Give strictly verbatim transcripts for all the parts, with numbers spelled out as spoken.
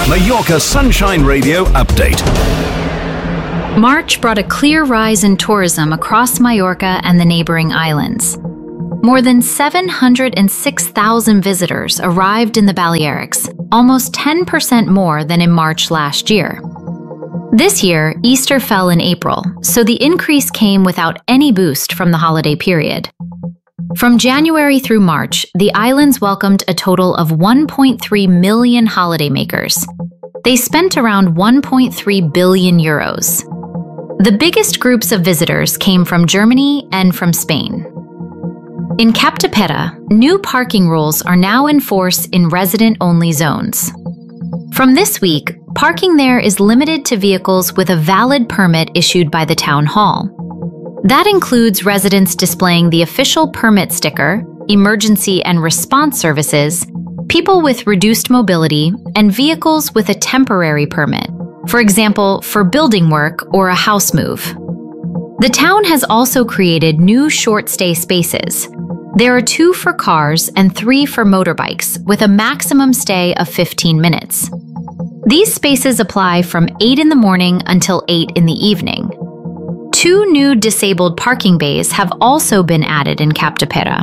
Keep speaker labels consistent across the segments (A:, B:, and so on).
A: Mallorca Sunshine Radio Update.
B: March brought a clear rise in tourism across Mallorca and the neighboring islands. More than seven hundred six thousand visitors arrived in the Balearics, almost ten percent more than in March last year. This year, Easter fell in April, so the increase came without any boost from the holiday period. From January through March, the islands welcomed a total of one point three million holidaymakers. They spent around one point three billion euros. The biggest groups of visitors came from Germany and from Spain. In Capdepera, new parking rules are now in force in resident-only zones. From this week, parking there is limited to vehicles with a valid permit issued by the town hall. That includes residents displaying the official permit sticker, emergency and response services, people with reduced mobility, and vehicles with a temporary permit, for example, for building work or a house move. The town has also created new short-stay spaces. There are two for cars and three for motorbikes, with a maximum stay of fifteen minutes. These spaces apply from eight in the morning until eight in the evening. Two new disabled parking bays have also been added in Capdepera.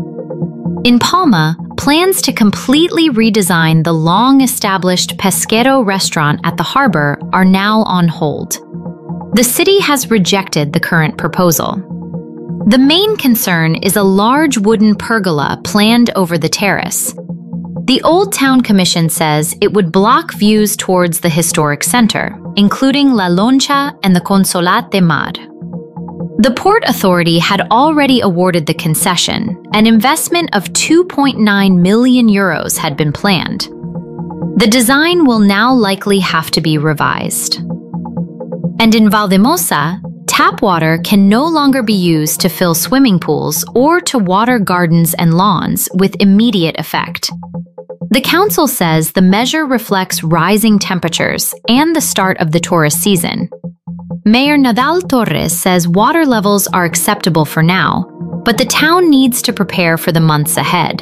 B: In Palma, plans to completely redesign the long-established Pesquero restaurant at the harbor are now on hold. The city has rejected the current proposal. The main concern is a large wooden pergola planned over the terrace. The Old Town Commission says it would block views towards the historic center, including La Loncha and the Consolat de Mar. The Port Authority had already awarded the concession. An investment of two point nine million euros had been planned. The design will now likely have to be revised. And in Valdemosa, tap water can no longer be used to fill swimming pools or to water gardens and lawns with immediate effect. The council says the measure reflects rising temperatures and the start of the tourist season. Mayor Nadal Torres says water levels are acceptable for now, but the town needs to prepare for the months ahead.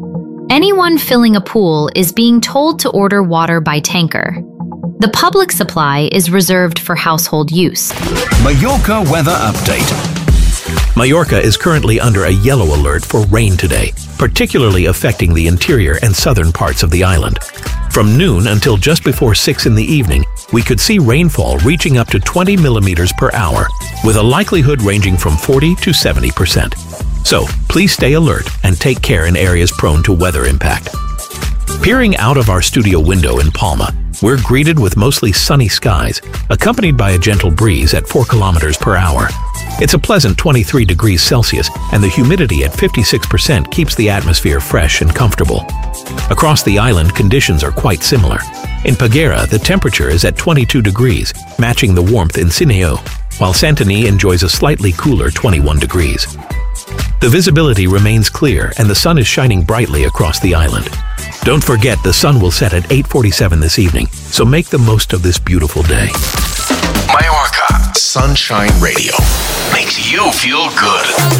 B: Anyone filling a pool is being told to order water by tanker. The public supply is reserved for household use.
A: Mallorca Weather Update.
C: Mallorca is currently under a yellow alert for rain today, particularly affecting the interior and southern parts of the island. From noon until just before six in the evening, we could see rainfall reaching up to twenty millimeters per hour, with a likelihood ranging from forty to seventy percent. So, please stay alert and take care in areas prone to weather impact. Peering out of our studio window in Palma, we're greeted with mostly sunny skies, accompanied by a gentle breeze at four kilometers per hour. It's a pleasant twenty-three degrees Celsius, and the humidity at fifty-six percent keeps the atmosphere fresh and comfortable. Across the island, conditions are quite similar. In Peguera, the temperature is at twenty-two degrees, matching the warmth in Sineo, while Santany enjoys a slightly cooler twenty-one degrees. The visibility remains clear and the sun is shining brightly across the island. Don't forget, the sun will set at eight forty-seven this evening, so make the most of this beautiful day.
A: Mallorca Sunshine Radio makes you feel good.